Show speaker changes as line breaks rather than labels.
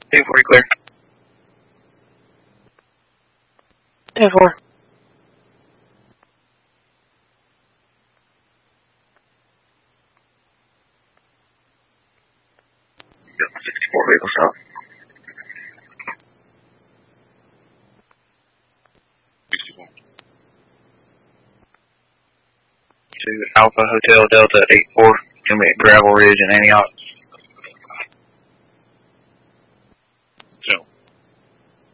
2-4, clear.
10-4.
Yep, 64 vehicle stop.
64.
To Alpha Hotel Delta 84, gonna be at Gravel Ridge in Antioch.